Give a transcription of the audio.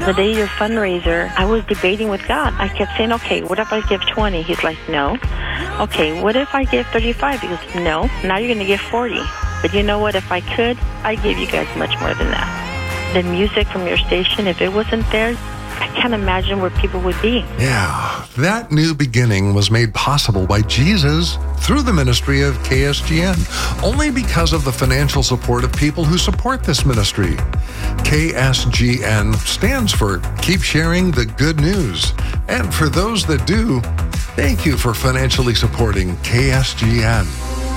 the day of your fundraiser, I was debating with God. I kept saying, okay, what if I give 20? He's like, no. Okay, what if I give 35? He goes, no. Now you're going to give 40. But you know what? If I could, I'd give you guys much more than that. The music from your station, if it wasn't there, I can't imagine where people would be. Yeah, that new beginning was made possible by Jesus through the ministry of KSGN, only because of the financial support of people who support this ministry. KSGN stands for Keep Sharing the Good News. And for those that do, thank you for financially supporting KSGN.